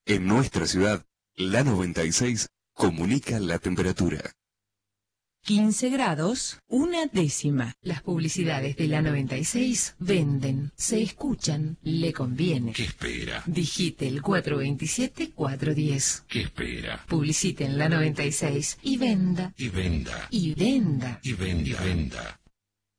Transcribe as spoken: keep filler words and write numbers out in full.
En nuestra ciudad, la noventa y seis comunica la temperatura. quince grados, una décima. Las publicidades de la noventa y seis venden, se escuchan, le conviene. ¿Qué espera? Digite el cuatro veintisiete, cuatro diez. ¿Qué espera? Publicite en la noventa y seis y venda. Y venda. Y venda. Y venda. Y venda.